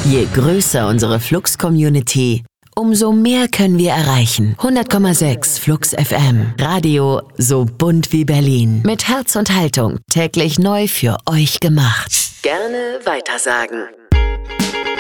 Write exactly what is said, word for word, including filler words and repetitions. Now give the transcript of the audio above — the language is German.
Je größer unsere Flux-Community, umso mehr können wir erreichen. hundert Komma sechs Flux F M. Radio so bunt wie Berlin. Mit Herz und Haltung. Täglich neu für euch gemacht. Gerne weitersagen.